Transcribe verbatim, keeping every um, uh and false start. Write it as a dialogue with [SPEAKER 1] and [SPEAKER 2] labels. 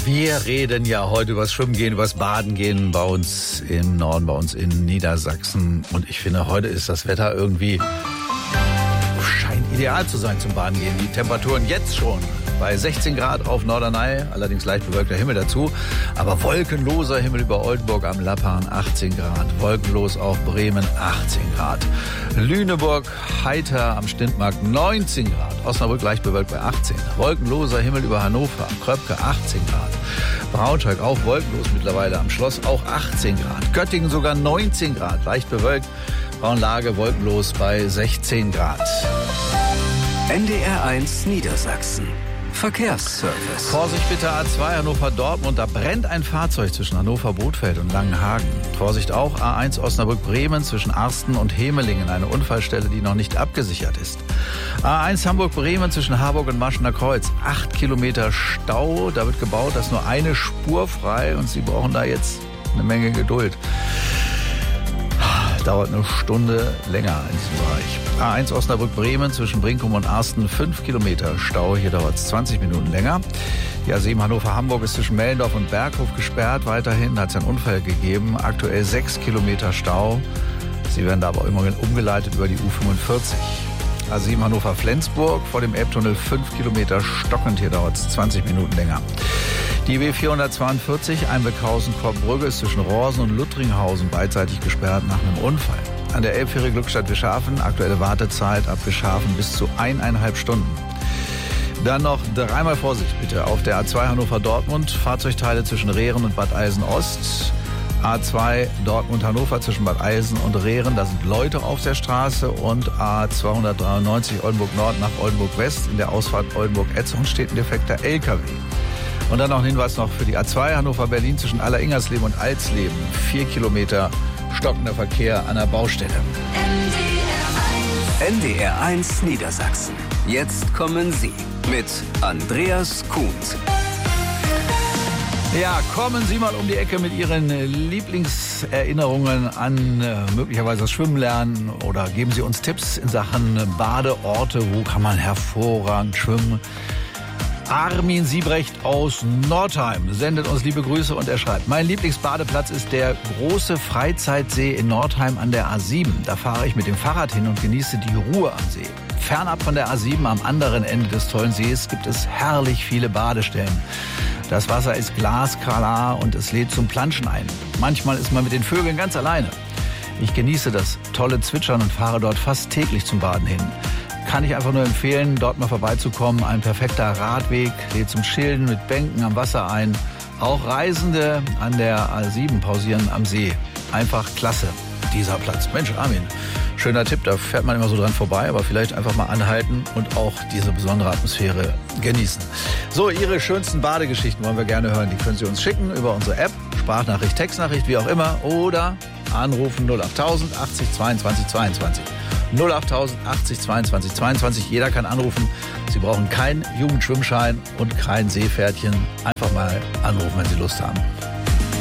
[SPEAKER 1] Wir reden ja heute über das Schwimmen gehen, über das Baden gehen bei uns im Norden, bei uns in Niedersachsen. Und ich finde, heute ist das Wetter irgendwie, scheint ideal zu sein zum Baden gehen. Die Temperaturen jetzt schon bei sechzehn Grad auf Norderney, allerdings leicht bewölkter Himmel dazu. Aber wolkenloser Himmel über Oldenburg am Lappan, achtzehn Grad. Wolkenlos auf Bremen, achtzehn Grad. Lüneburg, heiter am Stintmarkt, neunzehn Grad. Osnabrück leicht bewölkt bei achtzehn. Wolkenloser Himmel über Hannover, am Kröpke, achtzehn Grad. Braunschweig auch wolkenlos mittlerweile am Schloss, auch achtzehn Grad. Göttingen sogar neunzehn Grad, leicht bewölkt. Braunlage wolkenlos bei sechzehn Grad.
[SPEAKER 2] N D R eins Niedersachsen. Verkehrsservice.
[SPEAKER 1] Vorsicht bitte A zwei Hannover-Dortmund, da brennt ein Fahrzeug zwischen Hannover-Bothfeld und Langenhagen. Vorsicht auch A eins Osnabrück-Bremen zwischen Arsten und Hemelingen, eine Unfallstelle, die noch nicht abgesichert ist. A eins Hamburg-Bremen zwischen Harburg und Maschener Kreuz, acht Kilometer Stau, da wird gebaut, da ist nur eine Spur frei und Sie brauchen da jetzt eine Menge Geduld. Dauert eine Stunde länger in diesem Bereich. A eins Osnabrück-Bremen zwischen Brinkum und Arsten, fünf Kilometer Stau. Hier dauert es zwanzig Minuten länger. Die A sieben Hannover-Hamburg ist zwischen Mellendorf und Berghof gesperrt. Weiterhin hat es einen Unfall gegeben. Aktuell sechs Kilometer Stau. Sie werden da aber immerhin umgeleitet über die U fünfundvierzig. A sieben Hannover-Flensburg vor dem Elbtunnel, fünf Kilometer stockend. Hier dauert es zwanzig Minuten länger. Die B vierhundertzweiundvierzig Einbeckhausen-Korbbrügge ist zwischen Rorsen und Luttringhausen beidseitig gesperrt nach einem Unfall. An der Elbfähre Glückstadt-Wischhafen, aktuelle Wartezeit ab Wischhafen bis zu eineinhalb Stunden. Dann noch dreimal Vorsicht bitte auf der A zwei Hannover-Dortmund, Fahrzeugteile zwischen Rehren und Bad Eisen-Ost. A zwei Dortmund-Hannover zwischen Bad Eisen und Rehren, da sind Leute auf der Straße. Und A zweihundertdreiundneunzig Oldenburg-Nord nach Oldenburg-West, in der Ausfahrt Oldenburg-Etzung steht ein defekter L K W. Und dann noch ein Hinweis noch für die A zwei Hannover-Berlin zwischen Aller-Ingersleben und Alsleben. Vier Kilometer stockender Verkehr an der Baustelle.
[SPEAKER 2] N D R eins Niedersachsen. Jetzt kommen Sie mit Andreas Kuhns.
[SPEAKER 1] Ja, kommen Sie mal um die Ecke mit Ihren Lieblingserinnerungen an äh, möglicherweise das Schwimmen lernen oder geben Sie uns Tipps in Sachen Badeorte. Wo kann man hervorragend schwimmen? Armin Siebrecht aus Nordheim sendet uns liebe Grüße und er schreibt: Mein Lieblingsbadeplatz ist der große Freizeitsee in Nordheim an der A sieben. Da fahre ich mit dem Fahrrad hin und genieße die Ruhe am See. Fernab von der A sieben am anderen Ende des tollen Sees gibt es herrlich viele Badestellen. Das Wasser ist glasklar und es lädt zum Planschen ein. Manchmal ist man mit den Vögeln ganz alleine. Ich genieße das tolle Zwitschern und fahre dort fast täglich zum Baden hin. Kann ich einfach nur empfehlen, dort mal vorbeizukommen. Ein perfekter Radweg lädt zum Chillen mit Bänken am Wasser ein. Auch Reisende an der A sieben pausieren am See. Einfach klasse, dieser Platz. Mensch, Armin, schöner Tipp, da fährt man immer so dran vorbei, aber vielleicht einfach mal anhalten und auch diese besondere Atmosphäre genießen. So, Ihre schönsten Badegeschichten wollen wir gerne hören. Die können Sie uns schicken über unsere App, Sprachnachricht, Textnachricht, wie auch immer, oder anrufen null acht tausend achtzig zweiundzwanzig zweiundzwanzig. null acht tausend achtzig zweiundzwanzig zweiundzwanzig. Jeder kann anrufen. Sie brauchen keinen Jugendschwimmschein und kein Seepferdchen. Einfach mal anrufen, wenn Sie Lust haben.